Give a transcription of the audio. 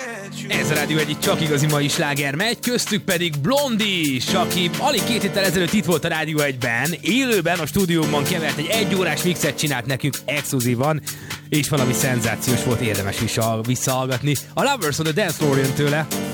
Ez a rádió egyik csak igazi mai sláger megy, köztük pedig Blondie is, aki alig 2 héttel ezelőtt itt volt a Rádió 1-ben, élőben a stúdióban kevert, egy 1 órás mixet csinált nekünk exkluzívan, és valami szenzációs volt, érdemes visszahallgatni. A Lovers on the Dance Floor jön tőle.